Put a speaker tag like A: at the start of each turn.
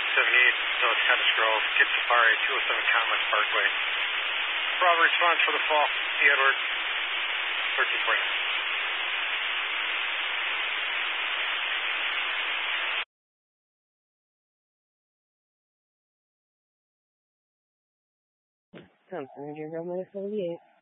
A: 178 North Tennis Grove, Kid Safari, 207 Commerce Parkway. Bravo response for the fall. The Edward, 1349.
B: Thompson, Ranger Grove, minus 78.